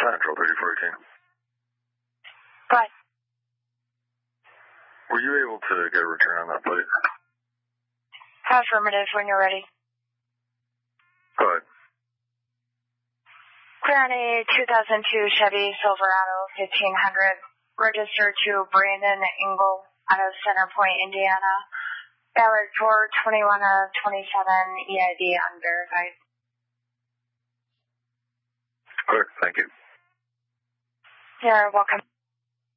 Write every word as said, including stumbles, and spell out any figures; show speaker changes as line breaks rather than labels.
Central thirty-four eighteen.
Go ahead.
Were you able to get a return on that plate?
Affirmative when you're ready.
Go ahead.
Clear on a two thousand two Chevy Silverado fifteen hundred, registered to Brandon Engel out of Center Point, Indiana. Valid for twenty-one of twenty-seven, E I D unverified.
Clear, thank you.
You're welcome.